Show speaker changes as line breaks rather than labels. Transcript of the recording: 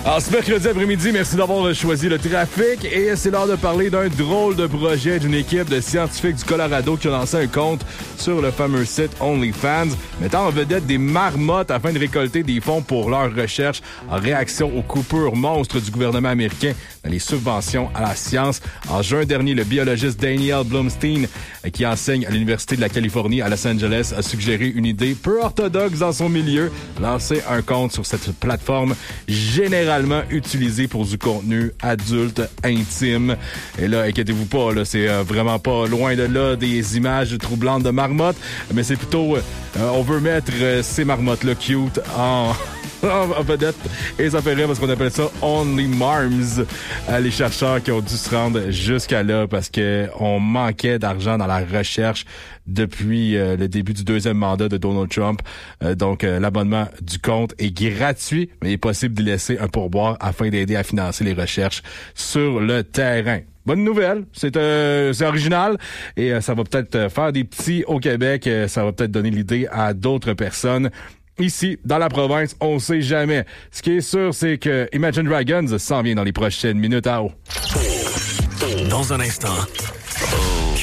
Alors, ce mercredi après-midi, merci d'avoir choisi le trafic et c'est l'heure de parler d'un drôle de projet d'une équipe de scientifiques du Colorado qui a lancé un compte sur le fameux site OnlyFans, mettant en vedette des marmottes afin de récolter des fonds pour leurs recherches en réaction aux coupures monstres du gouvernement américain dans les subventions à la science. En juin dernier, le biologiste Daniel Blumstein, qui enseigne à l'Université de la Californie à Los Angeles, a suggéré une idée peu orthodoxe dans son milieu, lancer un compte sur cette plateforme généralement utilisé pour du contenu adulte, intime. Et là, inquiétez-vous pas, là, c'est vraiment pas loin de là des images troublantes de marmottes, mais c'est plutôt, on veut mettre ces marmottes-là cute en vedette. Et ça fait rire parce qu'on appelle ça Only Marms. Les chercheurs qui ont dû se rendre jusqu'à là parce que on manquait d'argent dans la recherche depuis le début du deuxième mandat de Donald Trump. Donc, l'abonnement du compte est gratuit, mais il est possible d'y laisser un pourboire afin d'aider à financer les recherches sur le terrain. Bonne nouvelle, c'est original et ça va peut-être faire des petits au Québec. Ça va peut-être donner l'idée à d'autres personnes. Ici, dans la province, on sait jamais. Ce qui est sûr, c'est que Imagine Dragons s'en vient dans les prochaines minutes à haut.
Dans un instant,